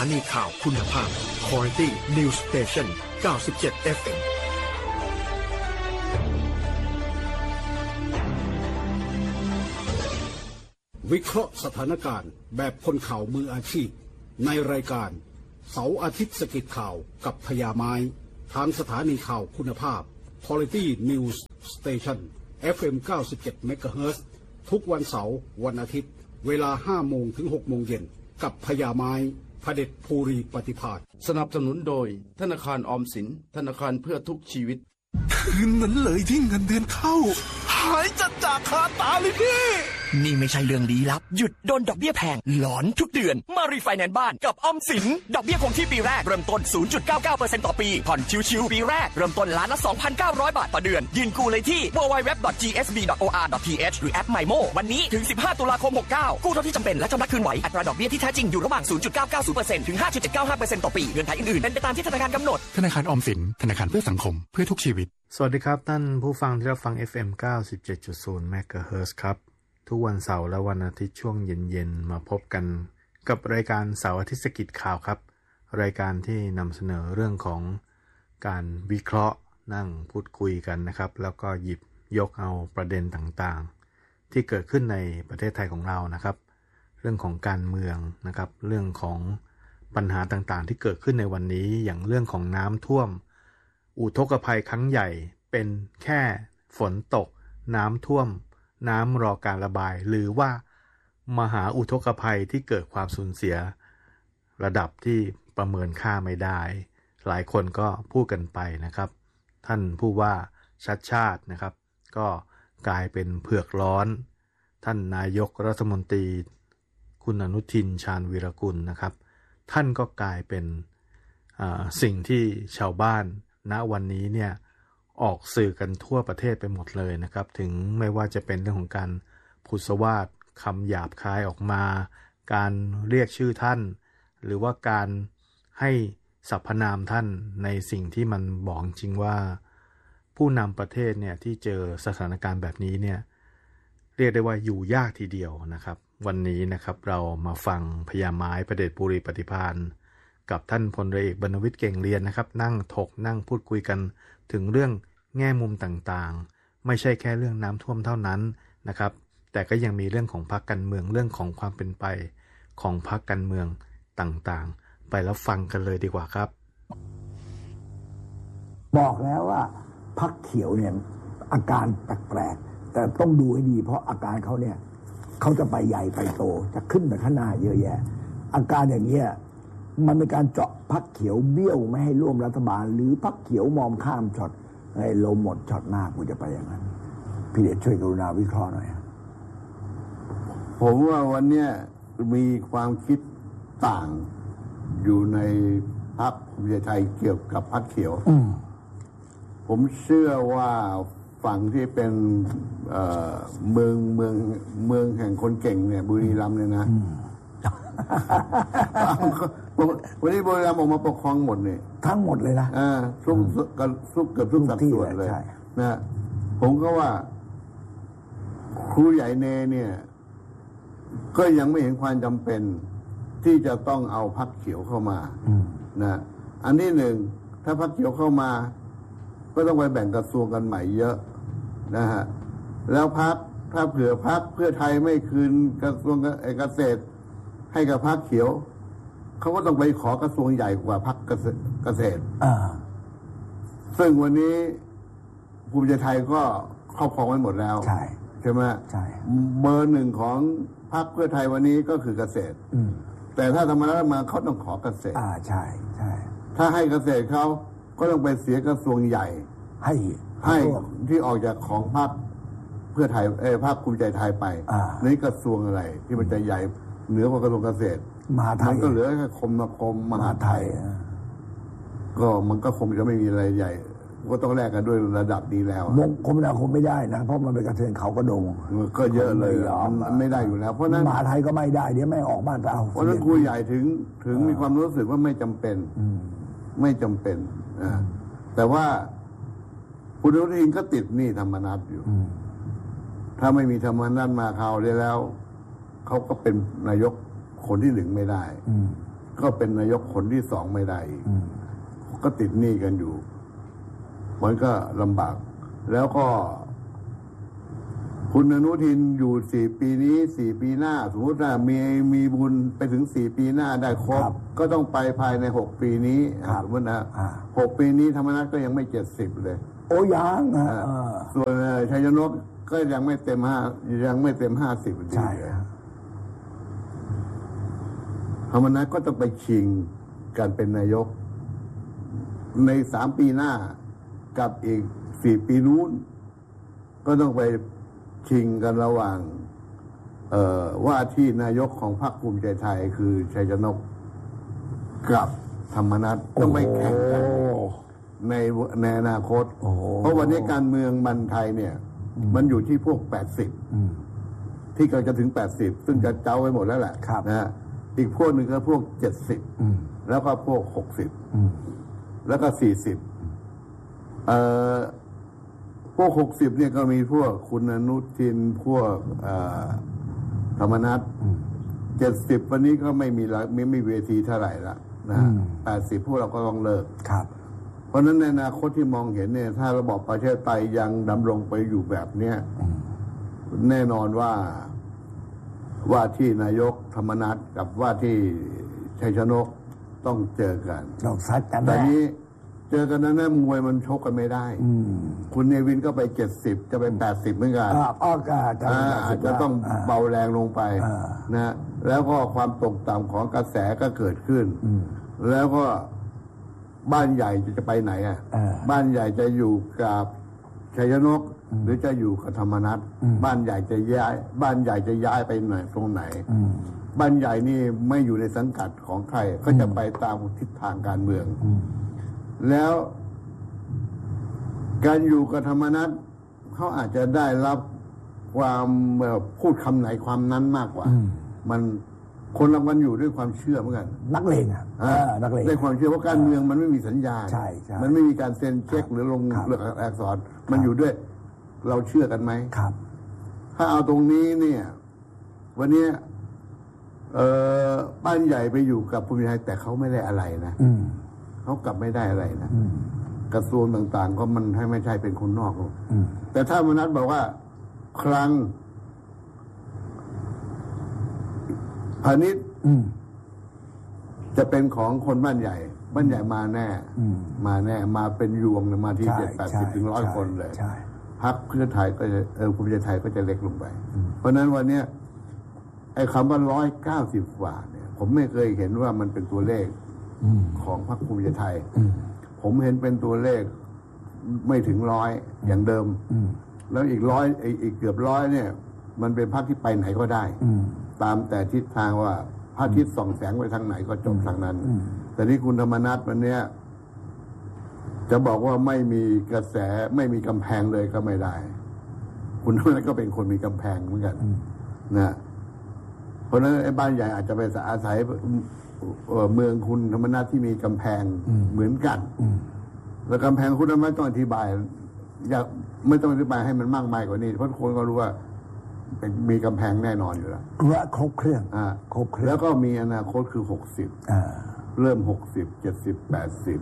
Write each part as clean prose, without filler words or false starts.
นีข่าวคุณภาพ Quality News Station 97 FM วิเคราะห์สถานการณ์แบบคนข่าวมืออาชีพในรายการเสาร์อาทิตย์สกิดข่าวกับพญาไม้ทางสถานีข่าวคุณภาพ Quality News Station FM 97 MHz ทุกวันเสาร์วันอาทิตย์เวลา 5 โมงถึง 6 โมงเย็นกับพญาไม้พเด็จภูริปฏิภาณสนับสนุนโดยธนาคารออมสินธนาคารเพื่อทุกชีวิตคืนนั้นเลยที่เงินเดือนเข้าหายจัดจากคาตาเลยพี่นี่ไม่ใช่เรื่องลี้ลับหยุดโดนดอกเบี้ยแพงหลอนทุกเดือนมารีไฟแนนซ์บ้านกับออมสินดอกเบี้ยคงที่ปีแรกเริ่มต้น 0.99% ต่อปีผ่อนชิวๆปีแรกเริ่มต้นล้านละ 2,900 บาทต่อเดือนยื่นกู้เลยที่ www.gsb.or.th หรือแอป MyMo วันนี้ถึง15ตุลาคม69กู้เท่าที่จำเป็นและชำระคืนไหวอัตราดอกเบี้ยที่แท้จริงอยู่ระหว่าง 0.990% ถึง 5.795% ต่อปีเงื่อนไขอื่นๆเป็นไปตามที่ธนาคารกำหนดธนาคารออมสินธนาคารเพื่อสังคมเพื่อทุกชีวิตสวัสดีครับท่านผู้ฟังที่รับฟัง FM 97.0 MHz ครับทุกวันเสาร์และวันอาทิตย์ช่วงเย็นๆมาพบกันกับรายการเสาร์อาทิตย์สกิดข่าวครับรายการที่นำเสนอเรื่องของการวิเคราะห์นั่งพูดคุยกันนะครับแล้วก็หยิบยกเอาประเด็นต่างๆที่เกิดขึ้นในประเทศไทยของเรานะครับเรื่องของการเมืองนะครับเรื่องของปัญหาต่างๆที่เกิดขึ้นในวันนี้อย่างเรื่องของน้ำท่วมอุทกภัยครั้งใหญ่เป็นแค่ฝนตกน้ำท่วมน้ำรอการระบายหรือว่ามหาอุทกภัยที่เกิดความสูญเสียระดับที่ประเมินค่าไม่ได้หลายคนก็พูดกันไปนะครับท่านผู้ว่าชัดชาตินะครับก็กลายเป็นเผือกร้อนท่านนายกรัฐมนตรีคุณอนุทินชาญวีรกุลนะครับท่านก็กลายเป็นสิ่งที่ชาวบ้านณวันนี้เนี่ยออกสื่อกันทั่วประเทศไปหมดเลยนะครับถึงไม่ว่าจะเป็นเรื่องของการพุสวาทคำหยาบคายออกมาการเรียกชื่อท่านหรือว่าการให้สรรพนามท่านในสิ่งที่มันบอกจริงว่าผู้นำประเทศเนี่ยที่เจอสถานการณ์แบบนี้เนี่ยเรียกได้ว่าอยู่ยากทีเดียวนะครับวันนี้นะครับเรามาฟังพญาไม้พเด็จภูริปฏิภาณกับท่านพลเรือเอกบรรณวิทย์เก่งเรียนนะครับนั่งถกนั่งพูดคุยกันถึงเรื่องแง่มุมต่างๆไม่ใช่แค่เรื่องน้ำท่วมเท่านั้นนะครับแต่ก็ยังมีเรื่องของพรรคการเมืองเรื่องของความเป็นไปของพรรคการเมืองต่างๆไปแล้วฟังกันเลยดีกว่าครับบอกแล้วว่าพรรคเขียวเนี่ยอาการแปลกๆแต่ต้องดูให้ดีเพราะอาการเขาเนี่ยเขาจะไปใหญ่ไปโตจะขึ้นไปข้างหน้าเยอะแยะอาการอย่างเงี้ยมันเป็นการเจาะพรรคเขียวเบี้ยวไม่ให้ร่วมรัฐบาลหรือพรรคเขียวมองข้ามช็อตให้ลมหมดช็อตหน้ากูจะไปอย่างนั้นพี่เดชช่วยกรุณาวิเคราะห์หน่อยผมว่าวันนี้มีความคิดต่างอยู่ในพรรคภูมิใจไทยเกี่ยวกับพรรคเขียวผมเชื่อว่าฝั่งที่เป็นเมืองแห่งคนเก่งเนี่ยบุรีรัมย์เนี่ยนะวันนี้บุรีรัมย์ออกมาปกครองหมดเนี่ยทั้งหมดเลยนะทุกเกือบทุกสัดส่วนเลยนะผมก็ว่าครูใหญ่เนเนี่ยก็ยังไม่เห็นความจำเป็นที่จะต้องเอาพรรคเขียวเข้ามานะอันที่หนึ่งถ้าพรรคเขียวเข้ามาก็ต้องไปแบ่งกระทรวงกันใหม่เยอะนะฮะแล้วถ้าเผื่อพรรคเพื่อไทยไม่คืนกระทรวงเกษตรให้กับพรรคเขียวเขาก็ต้องไปขอกระทรวงใหญ่กว่าพรรคเกษตรซึ่งวันนี้ภูมิใจไทยก็ครอบครองไว้หมดแล้วใช่ไหมใช่เบอร์หนึ่งของพรรคเพื่อไทยวันนี้ก็คือเกษตรแต่ถ้าธรรมนัฐมาเขาต้องขอเกษตรใช่ใช่ถ้าให้เกษตรเขาก็ต้องไปเสียกระทรวงใหญ่ให้ที่ออกจากของพรรคเพื่อไทยพรรคภูมิใจไทยไปนี่กระทรวงอะไรที่มันจะใหญ่เหนือกว่ากระทรวงเกษตรมหาไทยก็เหลือแค่คมมหาไทยก็มันก็คงจะไม่มีอะไรใหญ่ก็ต้องแลกกันด้วยระดับนี้แล้วคมนาคมไม่ได้นะเพราะมันเป็นกระเทือนเขากระดงก็เยอะเลยมันไม่ได้อยู่แล้วเพราะนั้นมหาไทยก็ไม่ได้เดี๋ยวไม่ออกบ้านเราเพราะนั้นครูใหญ่ถึงมีความรู้สึกว่าไม่จำเป็นแต่ว่าคุณอนุทินก็ติดหนี้ธรรมนัสอยู่ถ้าไม่มีธรรมนัสมาคราวนี้แล้วเขาก็เป็นนายกคนที่หนึ่งไม่ได้ก็เป็นนายกคนที่สองไม่ได้ก็ติดหนี้กันอยู่มันก็ลำบากแล้วก็คุณอนุทินอยู่4 ปีนี้4 ปีหน้าสมมติว่ามีบุญไปถึง4 ปีหน้าได้ครบก็ต้องไปภายใน6 ปีนี้สมมตินะ6 ปีนี้ธรรมนัสก็ยังไม่70เลยโอ้ยังส่วนชัยนพก็ยังไม่เต็ม50ใช่ธรรมนัสก็ต้องไปชิงการเป็นนายกใน3 ปีหน้ากับอีก4 ปีนู้นก็ต้องไปชิงกันระหว่างว่าที่นายกของพรรคภูมิใจไทยคือชัยชนกกับธรรมนัสต้องไปแข่งกันในอนาคตเพราะวันนี้การเมืองมันไทยเนี่ยมันอยู่ที่พวก80ที่กำลังจะถึง80ซึ่งจะเจ้าไว้หมดแล้วแหละนะอีกพวกหนึ่งก็พวก70แล้วก็พวก60แล้วก็40พวก60เนี่ยก็มีพวกคุณอนุทินพวกธรรมนัส70วันนี้ก็ไม่มีเวทีเท่าไหร่ละนะ80พวกเราก็ต้องเลิกเพราะนั้นในอนาคตที่มองเห็นเนี่ยถ้าระบอบประชาธิปไตยยังดำรงไปอยู่แบบเนี้ยแน่นอนว่าที่นายกธรรมนัสกับว่าที่ชัยชนกต้องเจอกันต้องซัดกันแต่นี้เจอกันนั้นมวยมันชกกันไม่ได้คุณเนวินก็ไป70จะไป80เหมือนกันอาจจะต้องเบาแรงลงไปนะแล้วก็ความตกต่ำของกระแสก็เกิดขึ้นแล้วก็บ้านใหญ่จะไปไหนบ้านใหญ่จะอยู่กับชัยนกหรือจะอยู่กับธรรมนัสบ้านใหญ่จะย้ายไปไหนตรงไหนบ้านใหญ่นี่ไม่อยู่ในสังกัดของใครก็จะไปตามทิศทางการเมืองแล้วการอยู่กับธรรมนัสเขาอาจจะได้รับความพูดคำไหนความนั้นมากกว่ามันคนเรามันอยู่ด้วยความเชื่อเหมือนกันนักเลงนักเลงด้วยความเชื่อว่าการเมืองมันไม่มีสัญญามันไม่มีการเซ็นเช็คหรือลงเลือกอักษรมันอยู่ด้วยเราเชื่อกันไหมถ้าเอาตรงนี้เนี่ยวันนี้บ้านใหญ่ไปอยู่กับภูมิใจไทยแต่เขาไม่ได้อะไรนะเขากลับไม่ได้อะไรนะกระทรวงต่างๆก็มันให้ไม่ใช่เป็นคนนอกแต่ถ้ามนัสบอกว่าคลังพาณิชย์จะเป็นของคนบ้านใหญ่มาแน่มาเป็นยวงมาที่70 ถึง 100 คนเลยพรรคเพื่อไทยก็จะภูมิใจไทยก็จะเล็กลงไปเพราะนั้นวันนี้ไอ้คำว่า190 กว่าเนี่ยผมไม่เคยเห็นว่ามันเป็นตัวเลขของพรรคภูมิใจไทยผมเห็นเป็นตัวเลขไม่ถึง100อย่างเดิมแล้วอีกเกือบ100เนี่ยมันเป็นพรรคที่ไปไหนก็ได้ตามแต่ทิศทางว่าพระอาทิตย์ส่องแสงไปทางไหนก็จบทางนั้นแต่นี่คุณธรรมนัสวันนี้จะบอกว่าไม่มีกระแสไม่มีกำแพงเลยก็ไม่ได้คุณธรรมนัสก็เป็นคนมีกำแพงเหมือนกันนะเพราะฉะนั้นไอ้บ้านใหญ่อาจจะไปอาศัยเมืองคุณธรรมนัสที่มีกำแพงเหมือนกันแล้วกำแพงคุณธรรมนัสต้องอธิบายไม่ต้องอธิบายให้มันมากมายกว่านี้เพราะคนก็รู้ว่ามีกำแพงแน่นอนอยู่แล้วครบเครื่องแล้วก็มีอนาคตคือ60เริ่ม60 70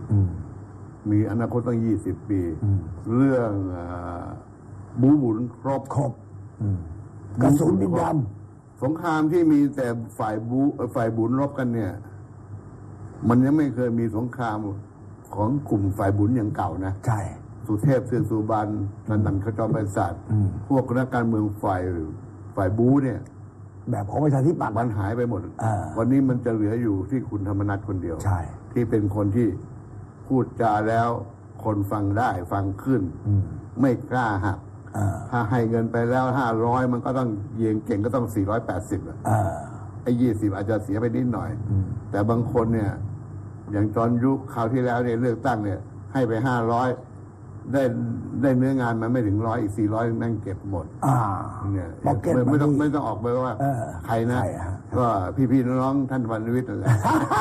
80มีอนาคตต้อง20 ปีเรื่องบูบุญครบกระสุนดินดำสงครามที่มีแต่ฝ่ายบุญรบกันเนี่ยมันยังไม่เคยมีสงครามของกลุ่มฝ่ายบุญอย่างเก่านะใช่สุเทพเทือกสุบรรณนันขจรไพศาลพวกนักการเมืองฝ่ายบูเนี่ยแบบของประชาธิปัตย์มันหายไปหมดวันนี้มันจะเหลืออยู่ที่คุณธรรมนัสคนเดียวที่เป็นคนที่พูดจาแล้วคนฟังได้ฟังขึ้นไม่กล้าหักถ้าให้เงินไปแล้ว500มันก็ต้องเยียงเก่งก็ต้อง480ไอ้20อาจจะเสียไปนิดหน่อยแต่บางคนเนี่ยอย่างตอนยุคคราวที่แล้วเนี่ยเลือกตั้งเนี่ยให้ไป500ได้เนื้องานมันไม่ถึง100อีก400นั่งเก็บหมดเนี่ยไม่ต้องออกไปว่าใครนะก็พี่ๆน้องๆท่านวันวิทย์นั่นแหละ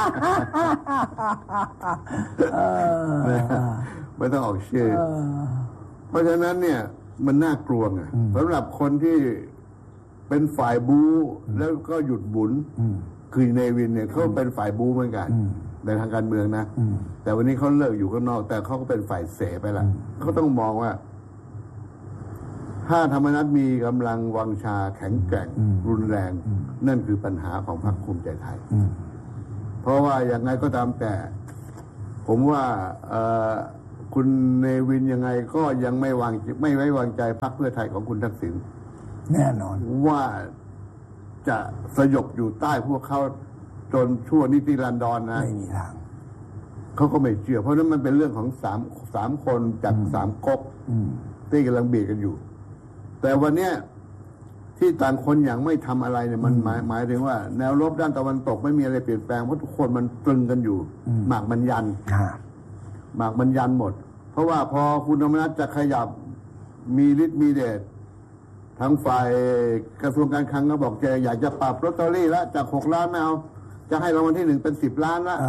ไม่ต้องออกชื่อเพราะฉะนั้นเนี่ยมันน่ากลัวไงสำหรับคนที่เป็นฝ่ายบูแล้วก็หยุดบุญคือเนวินเนี่ยเขาเป็นฝ่ายบูเหมือนกันในทางการเมืองนะแต่วันนี้เขาเลิกอยู่ข้างนอกแต่เขาก็เป็นฝ่ายเสไปละเขาต้องมองว่าถ้าธรรมนัสมีกำลังวังชาแข็งแกร่งรุนแรงนั่นคือปัญหาของพรรคภูมิใจไทยเพราะว่าอย่างไรก็ตามแต่ผมว่าคุณเนวินยังไงก็ยังไม่ไว้วางใจพรรคเพื่อไทยของคุณทักษิณแน่นอนว่าจะสยบอยู่ใต้พวกเขาจนชั่วนิรันดรนะไม่มีทางเขาก็ไม่เชื่อเพราะนั้นมันเป็นเรื่องของสามคนจาก3ก๊กที่กำลังเบียดกันอยู่แต่วันเนี้ยที่ต่างคนอย่างไม่ทำอะไรเนี่ยมันหมายถึงว่าแนวรบด้านตะวันตกไม่มีอะไรเปลี่ยนแปลงเพราะทุกคนมันตรึงกันอยู่หมากมันยันหมดเพราะว่าพอคุณธรรมนัสจะขยับมีฤทธิ์มีเดชทางฝ่ายกระทรวงการคลังก็บอกอยากจะปรับลอตเตอรี่แล้วจาก6 ล้านไม่เอาจะให้รางวัลที่1เป็น10 ล้านละ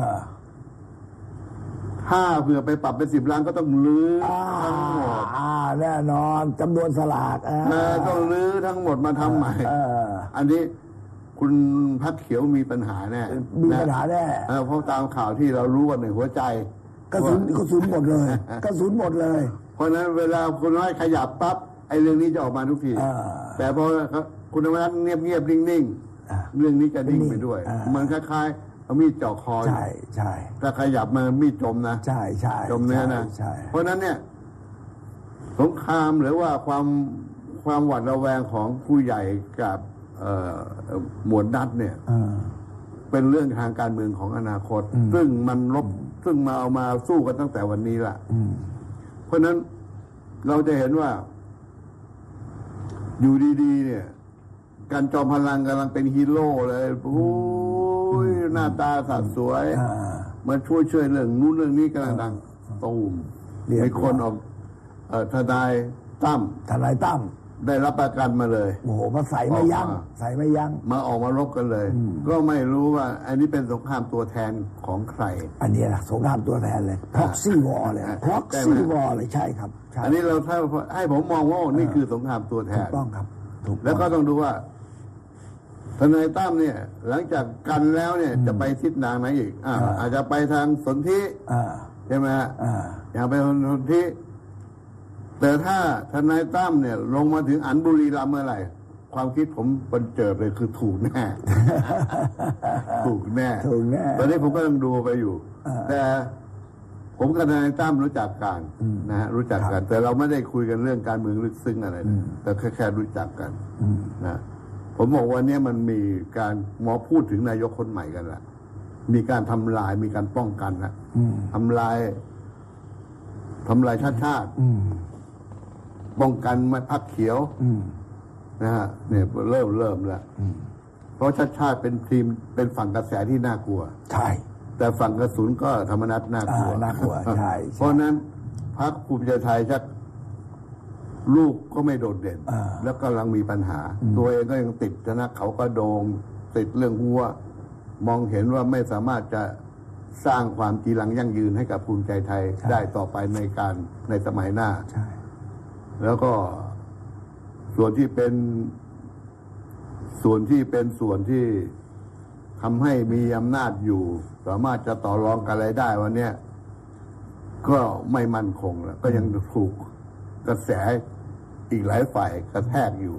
ถ้าเผื่อไปปรับเป็น10 ล้านก็ต้องลื้อทั้งหมดแน่นอนจำนวนสลากต้องลื้อทั้งหมดมาทำใหม่อันนี้คุณพรรคเขียวมีปัญหาแน่เพราะตามข่าวที่เรารู้ว่าในหัวใจกระสุนหมดเลยกระสุนหมดเลยเพราะนั้นเวลาคุณน้อยขยับปั๊บไอ้เรื่องนี้จะออกมาทุกทีแต่พอคุณธรรมนัสเงียบนิ่งเรื่องนี้จะนิ่งไปด้วยมันคล้ายๆเอามีดจ่อคอใช่ถ้าขยับมามีดจมนะใช่จมเนื้อนะเพราะนั้นเนี่ยสงครามหรือว่าความหวาดระแวงของผู้ใหญ่กับหมวดนัดเนี่ยเป็นเรื่องทางการเมืองของอนาคตซึ่งมาเอามาสู้กันตั้งแต่วันนี้ละเพราะนั้นเราจะเห็นว่าอยู่ดีๆเนี่ยการจอมพลังกำลังเป็นฮีโร่เลยโอ้ยหน้าตาสดสวยมาช่วยเรื่องนู้นเรื่องนี้กำลังดังตูมมีคนออกทนายตั้มได้รับประกันมาเลยโอ้โหมาใส่ไม่ยั้งมาออกมารบกันเลยก็ไม่รู้ว่าอันนี้เป็นสงครามตัวแทนของใครอันนี้นะสงครามตัวแทนเลยproxy war เลยใช่ครับอันนี้เราถ้าให้ผมมองว่านี่คือสงครามตัวแทนถูกต้องครับแล้วก็ต้องดูว่าทนายตั้มเนี่ยหลังจากกันแล้วเนี่ยจะไปทิศทางไหนอีกอาจจะไปทางสนธิใช่ไหมอยากไปสนธิแต่ถ้าทนายตั้มเนี่ยลงมาถึงอันบุรีรัมย์เมื่อไหร่ความคิดผมบันเจิดเลยคือถูกแน่ ถูกแน่ตอนนี้ผมก็ยังดูไปอยู่แต่ผมกับทนายตั้มรู้จักกันนะฮะรู้จักกันแต่เราไม่ได้คุยกันเรื่องการเมืองลึกซึ้งอะไรแต่แค่รู้จักกันนะผมบอกว่านี้มันมีการหมอพูดถึงนายกคนใหม่กันละมีการทำลายมีการป้องกันนะทำลายชาติป้องกันไม่พรรคเขียวนะฮะเนี่ยเริ่มแล้วเพราะชาติเป็นทีมเป็นฝั่งกระแสที่น่ากลัวใช่แต่ฝั่งกระสุนก็ธรรมนัสน่ากลัวใช่เพราะนั้นพรรคภูมิใจไทยชักลูกก็ไม่โดดเด่นแล้วกำลังมีปัญหาตัวเองก็ยังติดนะเขาก็โดงติดเรื่องหัวมองเห็นว่าไม่สามารถจะสร้างความจีรังยั่งยืนให้กับภูมิใจไทยได้ต่อไปในสมัยหน้าแล้วก็ส่วนที่ทำให้มีอำนาจอยู่สามารถจะต่อรองกันอะไรได้วันนี้ก็ไม่มั่นคงแล้วก็ยังถูกกระแสอีกหลายฝ่ายกระแทกอยู่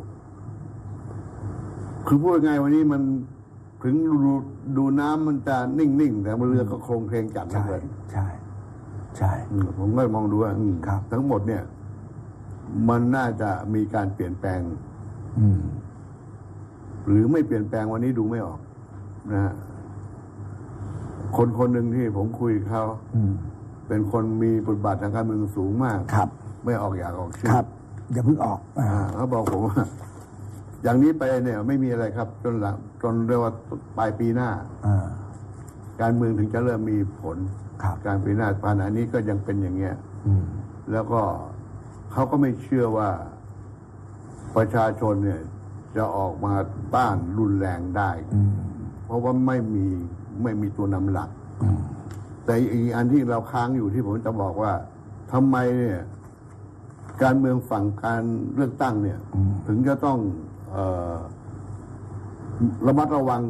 คือพูดง่ายวันนี้มันถึงดูน้ำมันจะนิ่งๆแต่เรือก็โครงเคลงจัดเลยใช่ผมก็มองดูว่าทั้งหมดเนี่ยมันน่าจะมีการเปลี่ยนแปลงหรือไม่เปลี่ยนแปลงวันนี้ดูไม่ออกนะคนหนึ่งที่ผมคุยกับเขาเป็นคนมีบทบาททางการเมืองสูงมากไม่ออกอยากออกชื่ออย่าเพิ่งออกเขาบอกผมว่าอย่างนี้ไปเนี่ยไม่มีอะไรครับจนเรียกว่าปลายปีหน้าการเมืองถึงจะเริ่มมีผลการปีหน้าปัญหานี้ก็ยังเป็นอย่างเงี้ยแล้วก็เขาก็ไม่เชื่อว่าประชาชนเนี่ยจะออกมาต้านรุนแรงได้เพราะว่าไม่มีตัวนำหลักแต่อีกอันที่เราค้างอยู่ที่ผมจะบอกว่าทำไมเนี่ยการเมืองฝั่งการเลือกตั้งเนี่ยถึงจะต้องระมัดระวัง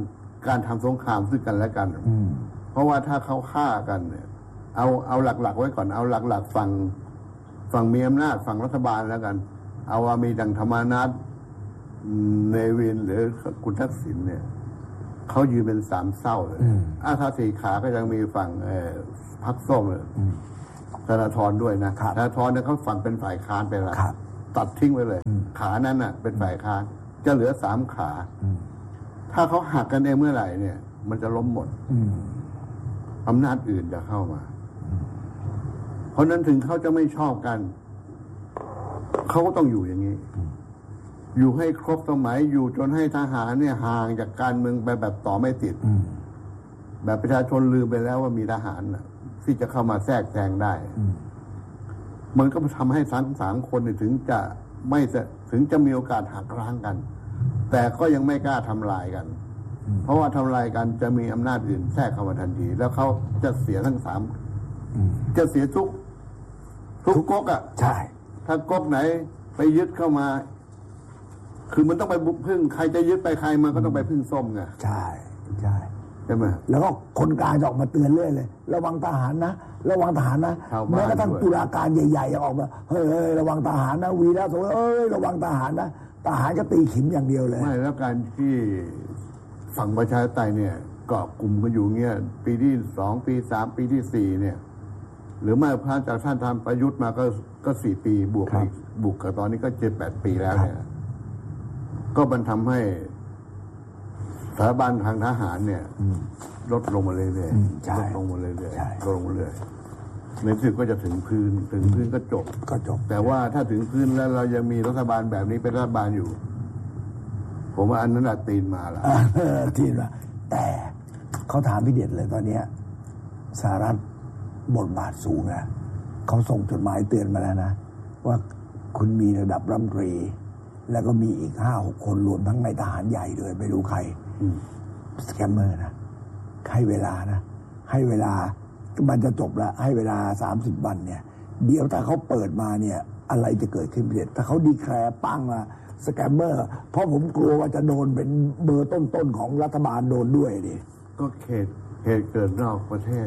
การทำสงครามซึ่งกันและกันเพราะว่าถ้าเขาฆ่ากันเนี่ยเอาหลักๆไว้ก่อนเอาหลักๆฝั่งมีอำนาจฝั่งรัฐบาลแล้วกันเอาว่ามีดังธรรมานัสเนวินหรือคุณทักษิณเนี่ยเขายืนเป็นสามเศร้าเลยถ้าสี่ขาก็ยังมีฝั่งพรรคส้มเลยธนาธรด้วยนะธนาธรเนี่ยเขาฝั่งเป็นฝ่ายค้านไปแล้วตัดทิ้งไปเลยขานั้นน่ะเป็นฝ่ายค้านจะเหลือสามขาถ้าเขาหักกันเองเมื่อไหร่เนี่ยมันจะล้มหมดอำนาจอื่นจะเข้ามาเพราะนั้นถึงเขาจะไม่ชอบกันเขาก็ต้องอยู่อย่างนี้อยู่ให้ครบสมัยอยู่จนให้ทหารเนี่ยห่างจากการเมืองไปแบบต่อไม่ติดแบบประชาชนลืมไปแล้วว่ามีทหารที่จะเข้ามาแทรกแซงได้มันก็ทำให้สามคนถึงจะมีโอกาสหักร้างกันแต่ก็ยังไม่กล้าทำลายกันเพราะว่าทำลายกันจะมีอำนาจอื่นแทรกเข้ามาทันทีแล้วเขาจะเสียทั้งสามจะเสียทุกก๊กใช่ถ้าก๊กไหนไปยึดเข้ามาคือมันต้องไปบุกพึ่งใครจะยึดไปใครมาก็ต้องไปพึ่งส้มไงใช่ใช่ไหมแล้วก็คนกลางจะออกมาเตือนเรื่อยเลยระวังทหารนะระวังทหารนะแม้กระทั่งตุลาการใหญ่ๆยังออกมาเฮ้ยระวังทหารนะวีระโสระวังทหารนะทหารก็ตีขิมอย่างเดียวเลยไม่แล้วการที่ฝั่งประชาธิปไตยเนี่ยเกาะกลุ่มกันอยู่เงี้ยปีที่2ปี3ปีที่4เนี่ยหรือไม่พาจากท่านทำประยุทธ์มาก็4ปีบวกกับตอนนี้ก็7-8 ปีแล้วเนี่ยก็มันทำให้สถาบันทางทหารเนี่ยลดลงมาเรื่อยๆลดลงมาเรื่อยๆลดลงมาเรื่อยในที่สุดก็จะถึงพื้นก็จบแต่ว่าถ้าถึงพื้นแล้วเรายังมีรัฐบาลแบบนี้เป็นรัฐบาลอยู่ผมว่าอันนั้นตีนมาละตีนมาแต่เขาถามพี่เด็ดเลยตอนนี้สหรัฐบทบาทสูงนะเขาส่งจดหมายเตือนมาแล้วนะว่าคุณมีระดับรัฐมนตรีแล้วก็มีอีก 5-6 คนรวมทั้งในทหารใหญ่ด้วยไม่รู้ใครสแกมเมอร์นะให้เวลานะให้เวลามันจะจบแล้วให้เวลา30 วันเนี่ยเดี๋ยวถ้าเขาเปิดมาเนี่ยอะไรจะเกิดขึ้นพี่เด็ดถ้าเขาดีแคลร์ปั้งมาสแกมเมอร์เพราะผมกลัวว่าจะโดนเป็นเบอร์ต้นๆของรัฐบาลโดนด้วยดิก็เหตุเกิดนอกประเทศ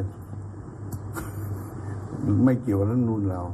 ไม่เกี่ยวกับรัฐธรรมนูญเรา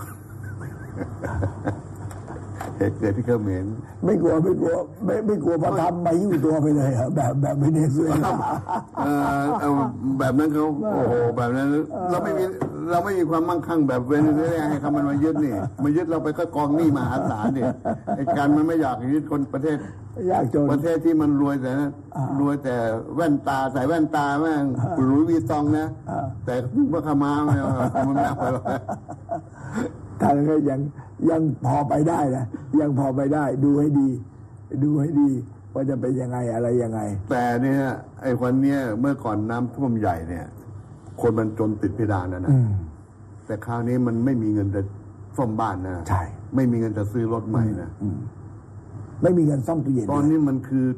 เหตุเกิดที่เขมรไม่กลัวพอทำมาหิ้วตัวไปเลยแบบเวเนซุเอลาแบบนั้นเขาโอ้โหแบบนั้นเราไม่มีความมั่งคั่งแบบเวเนซุเอลาให้เขามันมายึดนี่มายึดเราไปก็กองหนี้มหาศาลเนี่ยไอ้การมันไม่อยากยึดคนประเทศยากจนประเทศที่มันรวยแต่แว่นตาใส่แว่นตาแม่งหลุยส์วีตองนะแต่เมื่อขมามันหนักไปแล้วทางก็ยังพอไปได้นะยังพอไปได้ดูให้ดีว่าจะเป็นยังไงอะไรยังไงแต่เนี่ยไอ้คนเนี้ยเมื่อก่อนน้ำท่วมใหญ่เนี่ยคนมันจนติดเพดานนะแต่คราวนี้มันไม่มีเงินจะซ่อมบ้านนะใช่ไม่มีเงินจะซื้อรถใหม่นะไม่มีเงินซ่อมตู้เย็นตอนนี้มันคือ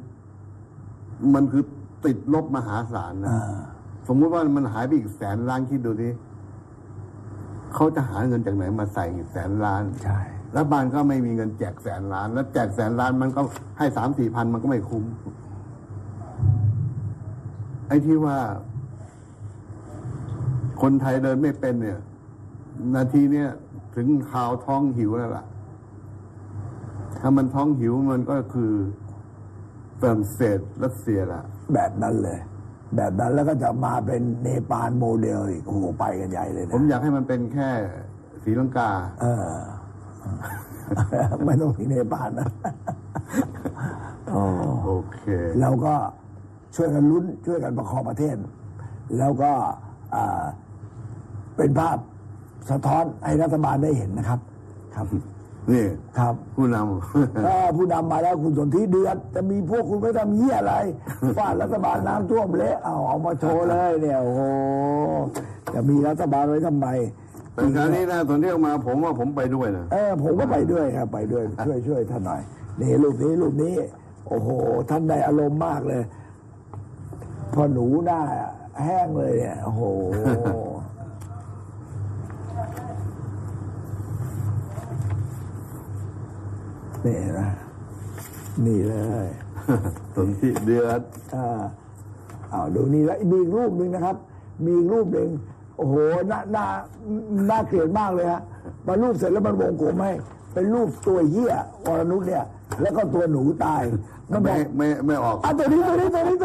ติดลบมหาศาลนะสมมติว่ามันหายไปอีก100,000 ล้านคิดดูดิเขาจะหาเงินจากไหนมาใส่100,000 ล้านใช่รัฐบาลก็ไม่มีเงินแจก100,000 ล้านแล้วแจก100,000 ล้านมันก็ให้ 3-4 พันมันก็ไม่คุ้มไอ้ที่ว่าคนไทยเดินไม่เป็นเนี่ยนาทีเนี้ยถึงข่าวท้องหิวแล้วล่ะถ้ามันท้องหิวมันก็คือฝรั่งเศสรัสเซียล่ะแบบนั้นเลยแบบนั้นแล้วก็จะมาเป็นเนปาลโมเดลอีกโอ้โหไปกันใหญ่เลยนะผมอยากให้มันเป็นแค่ศรีลังกาไม่ต้องถึงเนปาลนะโอเคแล้วก็ช่วยกันลุ้นช่วยกันประคองประเทศแล้วก็เป็นภาพสะท้อนให้รัฐบาลได้เห็นนะครับนี่ครับผู้นำผู้นำมาแล้วคุณสนธิเดือดจะมีพวกคุณไม่ทำเหี้ยอะไรฟาดรัฐบาลน้ำท่วมเละเอามาโชว์เลยเนี่ยโอ้โหจะมีรัฐบาลไว้ทำไมแต่คราวนี้นะตอนที่ออกมาผมว่าผมไปด้วยนะผมก็ไปด้วยครับไปด้วยช่วยท่านหน่อยนี่รูปนี้โอ้โหท่านได้อารมณ์มากเลยพอหนูหน้าแห้งเลยเนี่ยโอ้โหนี่นะนี่เลยสนธิเดือดดูนี่แล้วมีอีกรูปหนึ่งนะครับมีอีกรูปหนึ่งโอ้โหน่าเกลียดมากเลยฮะมารูปเสร็จแล้วมันวงกลมให้เป็นรูปตัวเหี้ยวรนุชเนี่ยแล้วก็ตัวหนูตายมันบอกไม่ออกตัวนี้เอา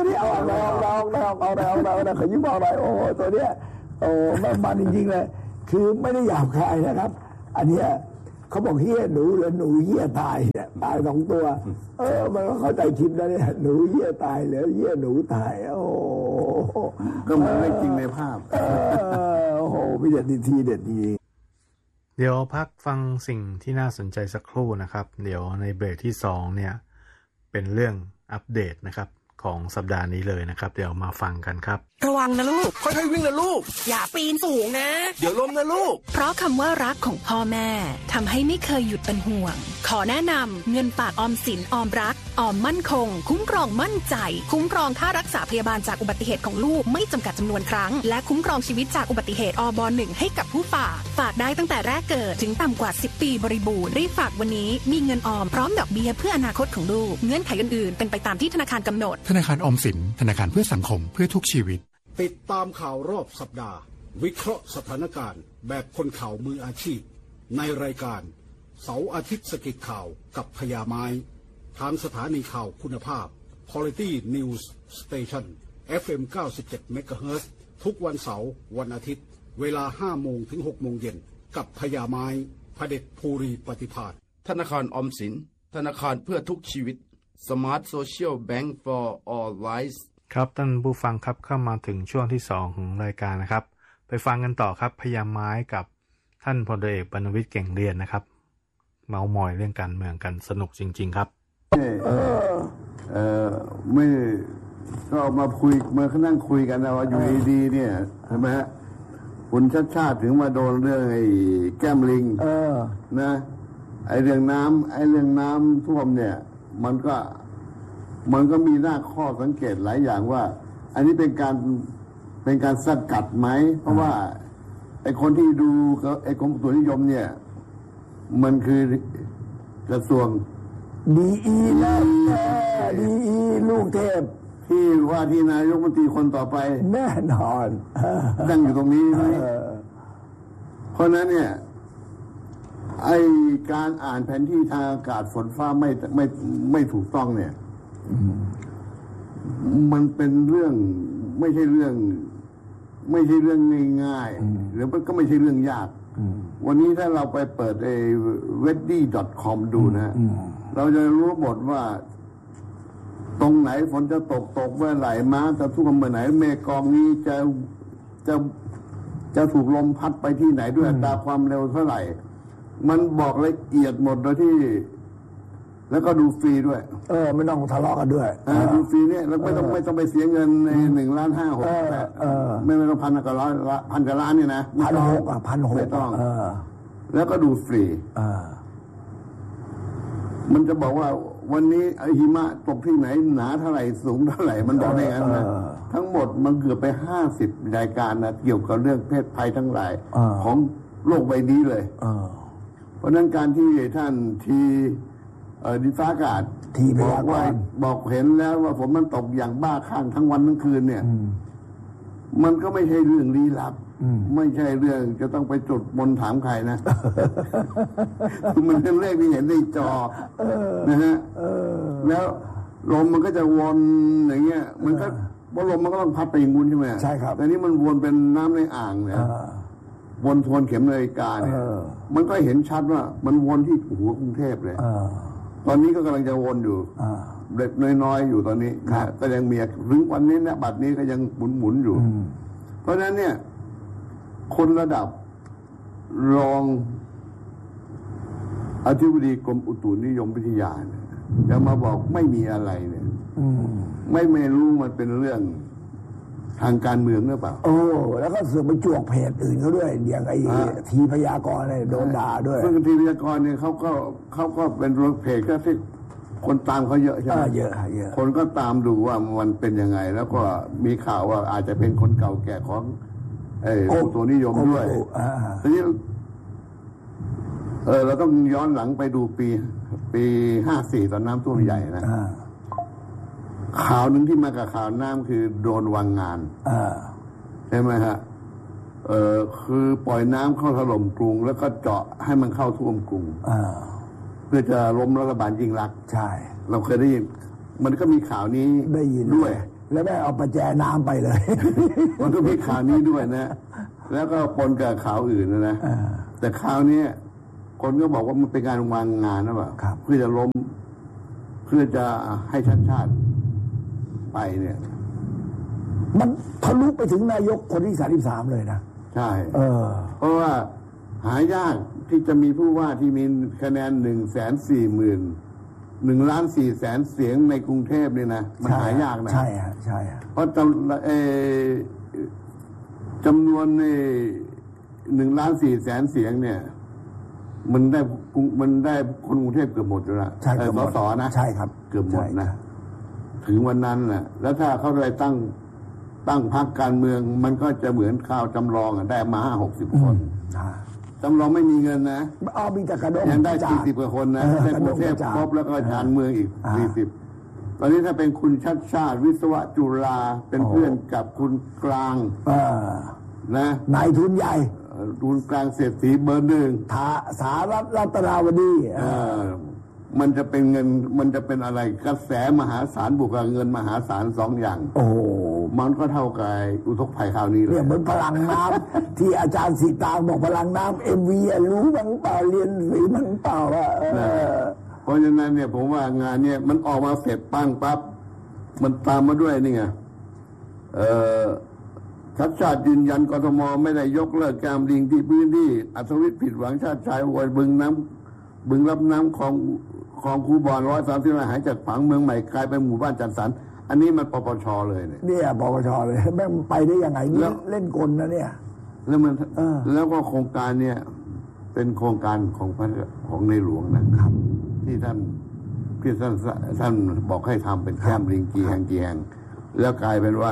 ขอยิ้มบอกหน่อยโอ้ตัวเนี้ยโอ้มันจริงๆเลยคือไม่ได้หยาบคายนะครับอันเนี้ยเขาบอกเหี้ยหนูแล้วหนูเหี้ยตายเนี่ยตาย2 ตัวมันก็เข้าใจคิดนะเนี่ยหนูเหี้ยตายแล้วเหี้ยหนูตายโอ้ก็มันไม่จริงในภาพโอ้โหไม่เด็ดทีเด็ดดีเดี๋ยวพักฟังสิ่งที่น่าสนใจสักครู่นะครับเดี๋ยวในเบรกที่2เนี่ยเป็นเรื่องอัปเดตนะครับของสัปดาห์นี้เลยนะครับเดี๋ยวมาฟังกันครับระวังนะลูกค่อยๆวิ่งนะลูกอย่าปีนสูงนะเดี๋ยวล้มนะลูกเพราะคำว่ารักของพ่อแม่ทำให้ไม่เคยหยุดเป็นห่วงขอแนะนำเงินฝากออมสินออมรักออมมั่นคงคุ้มครองมั่นใจคุ้มครองค่ารักษาพยาบาลจากอุบัติเหตุของลูกไม่จำกัดจำนวนครั้งและคุ้มครองชีวิตจากอุบัติเหตุอบ.1 ให้กับผู้ฝากได้ตั้งแต่แรกเกิดถึงต่ำกว่า10 ปีบริบูรณ์รีบฝากวันนี้มีเงินออมพร้อมดอกเบี้ยเพื่ออนาคตของลูกเงื่อนไขอื่นๆเป็นไปตามที่ธนาคารกำหนดธนาคารออมสินธนาคารเพื่อสังคมเพื่อทุกชีวิตติดตามข่าวรอบสัปดาห์วิเคราะห์สถานการณ์แบบคนข่าวมืออาชีพในรายการเสาร์อาทิตย์สกิดข่าวกับพญาไม้ทางสถานีข่าวคุณภาพ Quality News Station FM 97 MHz ทุกวันเสาร์วันอาทิตย์เวลา 5 โมงถึง 6 โมงเย็นกับพญาไม้พเดชภูริปฏิภาณธนาคารออมสินธนาคารเพื่อทุกชีวิต Smart Social Bank for All Lives ครับท่านผู้ฟังครับเข้ามาถึงช่วงที่2ของรายการนะครับไปฟังกันต่อครับพญาไม้กับท่านพลเอกบรรณวิทย์เก่งเรียนนะครับเมามอยเรื่องการเมืองกันสนุกจริงๆครับไม่ก็มาคุยมานั่งคุยกันนะว่าอยู่ดีๆเนี่ยใช่ไหมฮะคุณชาติถึงมาโดนเรื่องไอ้แก้มลิงนะไอ้เรื่องน้ำท่วมเนี่ยมันก็มีหน้าข้อสังเกตหลายอย่างว่าอันนี้เป็นการสกัดไหมเพราะว่าไอ้คนที่ดูไอ้กรมอุตุนิยมเนี่ยมันคือกระทรวงดีลูกเทพที่ว่าที่นายกรัฐมนตรีคนต่อไปแน่นอนตั้งอยู่ตรงนี้เพราะนั้นเนี่ยไอ้การอ่านแผนที่ทางอากาศฝนฟ้าไม่ถูกต้องเนี่ยมันเป็นเรื่องไม่ใช่เรื่องง่ายๆหรือมันก็ไม่ใช่เรื่องยากวันนี้ถ้าเราไปเปิดweather.com ดูนะเราจะรู้หมดว่าตรงไหนฝนจะตกเมื่อไหร่ม้าจะท่วมเมื่อไหนเมฆกองนี้จะถูกลมพัดไปที่ไหนด้วยอัตราความเร็วเท่าไหร่มันบอกละเอียดหมดโดยที่แล้วก็ดูฟรีด้วยไม่ต้องทะเลาะกันด้วยดูฟรีเนี่ยแล้วไม่ต้องไปเสียเงินใน1,500,000ไม่ต้อง1,000 กว่าล้านเนี่ยนะ 1,600,000 ไม่ต้องแล้วก็ดูฟรีมันจะบอกว่าวันนี้หิมะตกที่ไหนหนาเท่าไหร่สูงเท่าไหร่มันบอกได้งั้นนะทั้งหมดมันเกือบไป50รายการนะเกี่ยวกับเรื่องเพศภัยทั้งหลายของโลกใบนี้เลยเพราะนั้นการที่ท่านดิฟ้าอากาศบอกเห็นแล้วว่าฝนมันตกอย่างบ้าคลั่งทั้งวันทั้งคืนเนี่ยมันก็ไม่ใช่เรื่องลี้ลับไม่ใช่เรื่องจะต้องไปจุดมนต์ถามใครนะมันเป็นเลขที่เห็นในจอนะฮะแล้วลมมันก็จะวนอย่างเงี้ยมันก็ลมมันก็ต้องพัดไปอย่างงู้นใช่ไหมใช่ครับแต่นี้มันวนเป็นน้ำในอ่างเนี่ยวนทวนเข็มนาฬิกาเนี่ยมันก็เห็นชัดว่ามันวนที่หัวกรุงเทพเลยตอนนี้ก็กำลังจะวนอยู่เล็กน้อยๆอยู่ตอนนี้ก็ยังมีถึงวันนี้เนี่ยบัดนี้ก็ยังหมุนอยู่เพราะฉะนั้นเนี่ยคนระดับรองอธิบดีกรมอุตุนิยมวิทยาเนี่ยจะมาบอกไม่มีอะไรเนี่ยไม่รู้มันเป็นเรื่องทางการเมืองหรือเปล่าแล้วก็เสือกไปจวกเพจอื่นเขาด้วยอย่างไอ้ทีพยากรณ์เนี่ยโดนด่าด้วยซึ่งทีพยากรณ์เนี่ยเขาก็เป็นเพจก็ที่คนตามเขาเยอะใช่ไหมเยอะคนก็ตามดูว่ามันเป็นยังไงแล้วก็มีข่าวว่าอาจจะเป็นคนเก่าแก่ของอุตุนิยมด้วยทีนี้เราต้องย้อนหลังไปดูปี54ตอนน้ำท่วมใหญ่นะข่าวหนึ่งที่มากับข่าวน้ำคือโดนวางงานใช่ไหมฮะคือปล่อยน้ำเข้าถล่มกรุงแล้วก็เจาะให้มันเข้าท่วมกรุงเพื่อจะล้มรัฐบาลยิ่งลักษณ์ใช่เราเคยได้ยินมันก็มีข่าวนี้ได้ยินด้วยแล้วแม่เอาประแจน้ำไปเลย มันก็มีข่าวนี้ด้วยนะแล้วก็ปนกับข่าวอื่นนะแต่ข่าวนี้คนก็บอกว่ามันเป็นการวางงานนะแบบเพื่อจะล้มเพื่อจะให้ชาติไปเนี่ยมันทะลุไปถึงนายกคนที่33เลยนะใช่เพราะว่าหายากที่จะมีผู้ว่าที่มีคะแนน140,000 เสียงในกรุงเทพเนี่ยนะมันหายากนะใช่ฮะใช่เพราะจำนวนใน1,400,000 เสียงเนี่ยมันได้คนกรุงเทพเกือบหมดแล้วสสนะใช่ครับเกือบหมดนะถึงวันนั้นน่ะแล้วถ้าเขาได้ตั้งพรรคการเมืองมันก็จะเหมือนข่าวจำลองได้มา50-60 คนจำลองไม่มีเงินนะมีแต่กระดงยังได้40 กว่าคนนะได้กรุงเทพครบแล้วก็การเมืองอีก40ตอนนี้ถ้าเป็นคุณชัดชาติวิศวะจุฬาเป็นเพื่อนกับคุณกลางนะนายทุนใหญ่ทุนกลางเศรษฐีเบอร์ 1สารัตนาวดีมันจะเป็นเงินมันจะเป็นอะไรกระแสมหาศาลบวกกับเงินมหาศาล2 อย่างโอ้มันก็เท่ากับอุทกภัยคราวนี้เลยเหมือนพลังน้ำ ที่อาจารย์สีตางบอกพลังน้ำ MV รู้มั้งเปล่าเรียนสีมั้งเปล่าเพราะฉะนั้นเนี่ยผมว่างานเนี่ยมันออกมาเสร็จปั้งปั๊บมันตามมาด้วยนี่ไงชัดชาติยืนยันกทมไม่ได้ยกเลิกการลิงที่พื้นที่อัศวินผิดหวังชาติชายอวยบึงรับน้ำของคูบอน130 ไร่หายจากผังเมืองใหม่กลายเป็นหมู่บ้านจัดสรรอันนี้มันปปชเลยเนี่ยปปชเลยแม่งไปได้ยังไงเล่นกลนะเนี่ยแล้วมันแล้วก็โครงการเนี่ยเป็นโครงการของในหลวงนะครับที่ท่านบอกให้ทำเป็นแคมป์ลิงกี่แห่งแล้วกลายเป็นว่า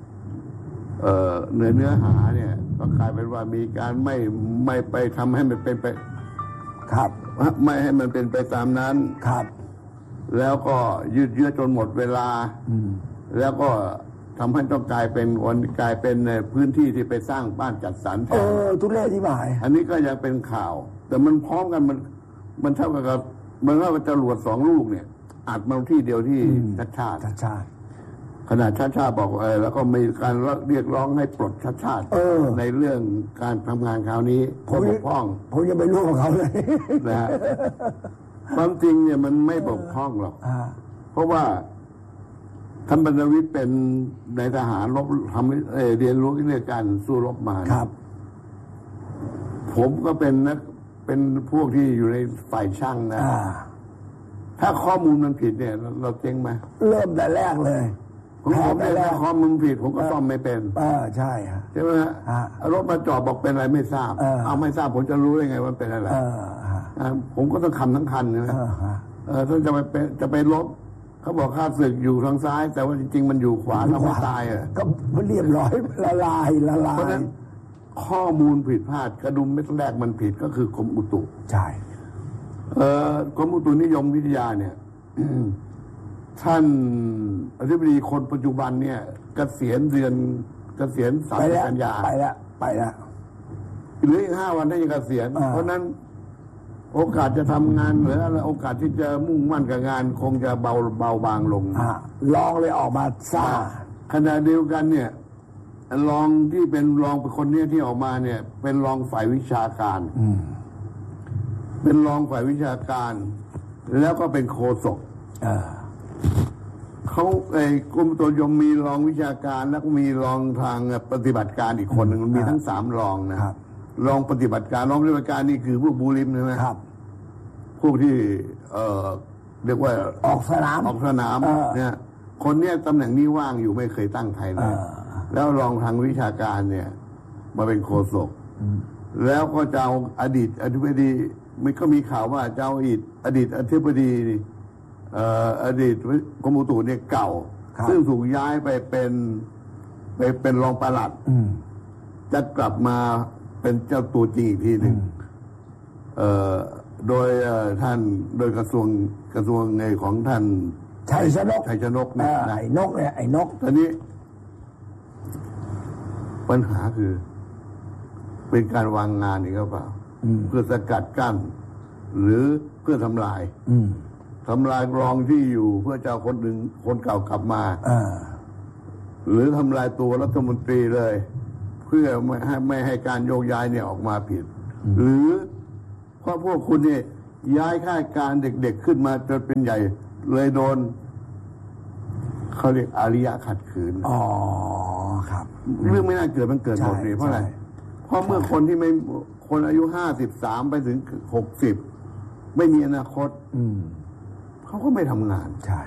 เนื้อหาเนี่ยก็กลายเป็นว่ามีการไม่ไปทำให้มันเป็นไปครับไม่ให้มันเป็นไปตามนั้นครับแล้วก็ยืดเยื้อจนหมดเวลาแล้วก็ทำให้ต้องกลายเป็นพื้นที่ที่ไปสร้างบ้านจัดสรรแทนทุเรศที่หมายอันนี้ก็ยังเป็นข่าวแต่มันพร้อมกันมันเท่ากับมันว่าจรวด2 ลูกเนี่ยอัดมาที่เดียวที่ชัดชาติขนาดชาติบอกแล้วก็มีการเรียกร้องให้ปลดชาติในเรื่องการทำงานคราวนี้ผมบกพร่องผมยังไม่รู้ของเขาเลยนะความจริงเนี่ยมันไม่บกพร่องหรอกเพราะว่าท่านบรรณวิทย์เป็นนายทหารรบทำเรียนรู้เรื่องการสู้รบมาครับผมก็เป็นพวกที่อยู่ในฝ่ายช่างนะถ้าข้อมูลมันผิดเนี่ยเราเจ๊งไหมเริ่มแต่แรกเลยผมเนี่ยถ้าข้อมูลผิดผมก็ซ่อมไม่เป็นใช่ใช่ไหมฮะรถมาจอดบอกเป็นอะไรไม่ทราบเอาไม่ทราบผมจะรู้ได้ไงว่าเป็นอะไรผมก็ต้องคำทั้งคันนะถ้าจะไปรถเขาบอกข้าศึกอยู่ทางซ้ายแต่ว่าจริงๆมันอยู่ขวาทำให้ตายก็เรียบร้อยละลายเพราะฉะนั้นข้อมูลผิดพลาดกระดุมเม็ดแรกมันผิดก็คือกรมอุตุใช่กรมอุตุนิยมวิทยาเนี่ยท่านอธิบดีคนปัจจุบันเนี่ยเกษียณ30 กันยาไปแล้วเหลืออีก5 วันท่านจะเกษียณเพราะนั้นโอกาสจะทำงานหรืออะไรโอกาสที่จะมุ่งมั่นกับงานคงจะเบาบางลงลองเลยออกมาซ่าขณะเดียวกันเนี่ยรองที่เป็นรองเป็นคนนี้ที่ออกมาเนี่ยเป็นรองฝ่ายวิชาการเป็นรองฝ่ายวิชาการแล้วก็เป็นโฆษกเขากรมอุตุนิยมมีรองวิชาการแล้วก็มีรองทางปฏิบัติการอีกคนหนึ่งมีทั้ง3 รองนะครับรองปฏิบัติการรองปฏิบัติการนี่คือพวกบูริมใช่ไหมครับพวกที่เรียกว่าออกสนามเนี่ยคนเนี้ยตำแหน่งนี้ว่างอยู่ไม่เคยตั้งใครเลยแล้วรองทางวิชาการเนี่ยมาเป็นโฆษกแล้วก็จะเอาอดีตอธิบดีมันก็มีข่าวว่าจะเอาอดีตอธิบดีอดีตกรมอุตุเนี่ยเก่าซึ่งถูกย้ายไปเป็นรองปลัดจะกลับมาเป็นเจ้าตัวจริงอีกทีหนึ่งโดยท่านโดยกระทรวงในของท่านชัยชนกชัยชนกเนี่ยไอ้นกเนี่ยไอ้นกตอนนี้ปัญหาคือเป็นการวางงานอีกหรือเปล่าเพื่อสกัดกั้นหรือเพื่อทำลายทำลายรองที่อยู่เพื่อจะเอาคนเก่ากลับมาหรือทำลายตัวรัฐมนตรีเลย เพื่อไม่ให้การโยกย้ายเนี่ยออกมาผิดหรือเพราะพวกคุณเนี่ยย้ายข้าราชการเด็กๆขึ้นมาจนเป็นใหญ่เลยโดนเขาเรียกอาริยะขัดขืนครับเรื่องไม่น่าเกิดมันเกิดหมดเลยเพราะอะไรเพราะเมื่อคนที่ไม่คนอายุ53ไปถึง60ไม่มีอนาคตเขาก็ไม่ทำงาน